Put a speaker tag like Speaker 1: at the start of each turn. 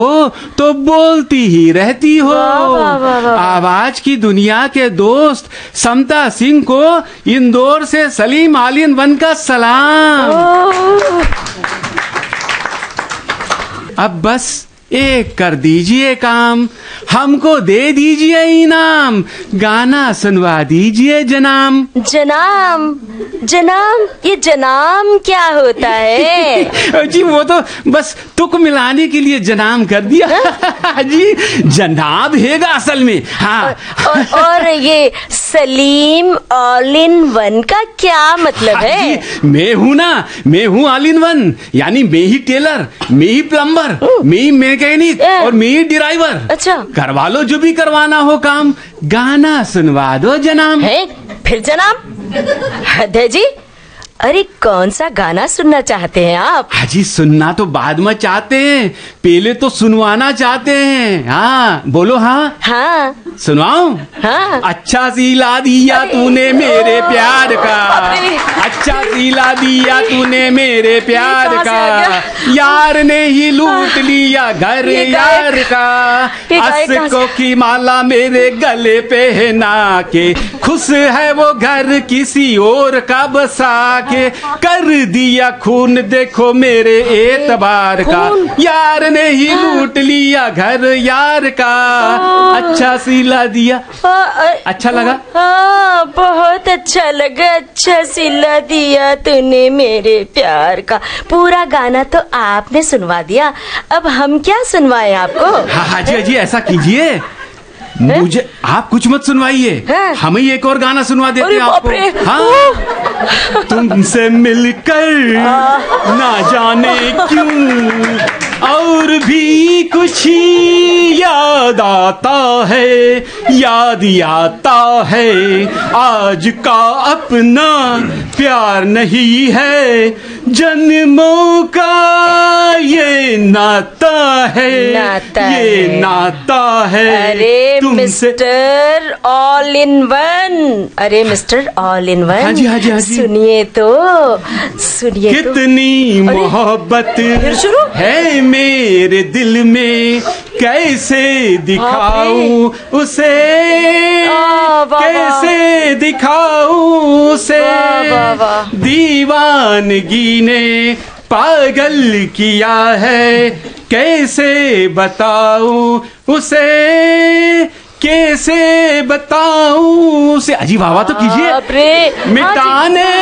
Speaker 1: तो बोलती ही रहती हो।
Speaker 2: वाह, वाह, वाह।
Speaker 1: आवाज की दुनिया के दोस्त समता सिंह को इंदौर से सलीम ऑल इन वन का सलाम। अब बस एक कर दीजिए काम, हमको दे दीजिए इनाम, गाना सुनवा दीजिए जनाम।
Speaker 2: जनाम जनाम, ये जनाम क्या होता है?
Speaker 1: जी वो तो बस तुक मिलाने के लिए जनाम कर दिया। जी जनाब हैगा असल में। हाँ।
Speaker 2: और ये सलीम ऑल इन वन का क्या मतलब है?
Speaker 1: मैं हूँ ना, मैं हूँ ऑल इन वन, यानी मैं ही टेलर, मैं ही प्लम्बर, मैं ही मैकेनिक और मैं ही ड्राइवर।
Speaker 2: अच्छा,
Speaker 1: करवा लो जो भी करवाना हो काम, गाना सुनवा दो जनाब।
Speaker 2: है फिर जनाब? हद है जी। अरे कौन सा गाना सुनना चाहते हैं आप?
Speaker 1: हाजी सुनना तो बाद में चाहते हैं, पहले तो सुनवाना चाहते हैं। हाँ बोलो। हाँ
Speaker 2: हाँ
Speaker 1: सुनवाऊं?
Speaker 2: हाँ।
Speaker 1: अच्छा सिला दिया तूने मेरे प्यार का, अच्छा सिला दिया तूने मेरे प्यार का, यार ने ही लूट लिया घर यार का, अस्कों की माला मेरे गले पहना के, खुश है वो घर किसी और का बसा के, कर दिया खून देखो मेरे एतबार का, यार ने ही लूट लिया घर यार का, अच्छा सिला दिया। अच्छा लगा?
Speaker 2: हाँ बहुत अच्छा लगा। अच्छा सिला दिया तूने मेरे प्यार का। पूरा गाना तो आपने सुनवा दिया, अब हम क्या सुनवाएं आपको?
Speaker 1: हाँ जी जी ऐसा कीजिए, मुझे आप कुछ मत सुनवाइए, हम ही एक और गाना सुनवा देते हैं आपको। हाँ तुमसे मिलकर ना जाने क्यों और भी कुछ याद आता है, याद आता है आज का अपना प्यार नहीं है, जन्मों का ये नाता है, ये नाता है।
Speaker 2: अरे मिस्टर ऑल इन वन, अरे मिस्टर ऑल इन वन।
Speaker 1: हाँ जी हाँ जी हाँ जी।
Speaker 2: सुनिए तो, सुनिए तो।
Speaker 1: कितनी मोहब्बत है मेरे दिल में, कैसे दिखाऊं उसे, कैसे दिखाऊं उसे, दीवानगी ने पागल किया है, कैसे बताऊं उसे, कैसे बताऊं उसे। अजी वाह तो कीजिए।
Speaker 2: मिटाने